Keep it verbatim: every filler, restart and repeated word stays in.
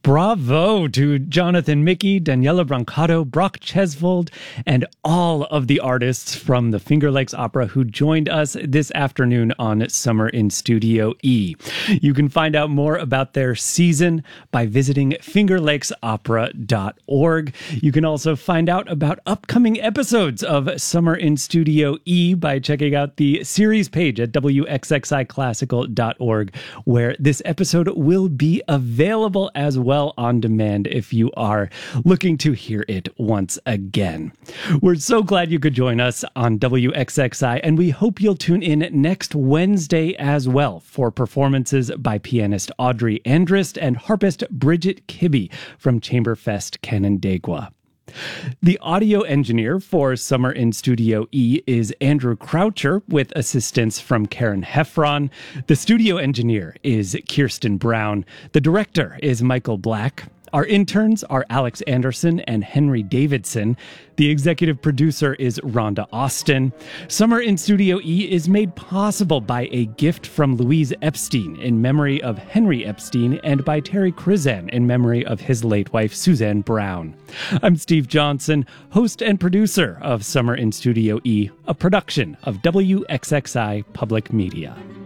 Bravo to Jonathan Mickey, Daniela Brancato, Brock Chesvold, and all of the artists from the Finger Lakes Opera who joined us this afternoon on Summer in Studio E. You can find out more about their season by visiting finger lakes opera dot org. You can also find out about upcoming episodes of Summer in Studio E by checking out the series page at w x x i classical dot org, where this episode will be available as well on demand if you are looking to hear it once again. We're so glad you could join us on W X X I, and we hope you'll tune in next Wednesday as well for performances by pianist Audrey Andrist and harpist Bridget Kibbe from Chamberfest Canandaigua. The audio engineer for Summer in Studio E is Andrew Croucher, with assistance from Karen Heffron. The studio engineer is Kirsten Brown. The director is Michael Black. Our interns are Alex Anderson and Henry Davidson. The executive producer is Rhonda Austin. Summer in Studio E is made possible by a gift from Louise Epstein in memory of Henry Epstein and by Terry Krizan in memory of his late wife, Suzanne Brown. I'm Steve Johnson, host and producer of Summer in Studio E, a production of W X X I Public Media.